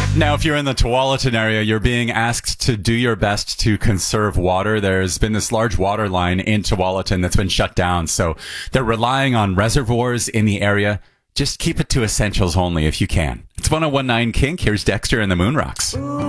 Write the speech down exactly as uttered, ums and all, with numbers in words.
Now, if you're in the Tualatin area, you're being asked to do your best to conserve water. There's been this large water line in Tualatin that's been shut down. So they're relying on reservoirs in the area. Just keep it to essentials only if you can. It's one oh one point nine Kink. Here's Dexter and the Moonrocks.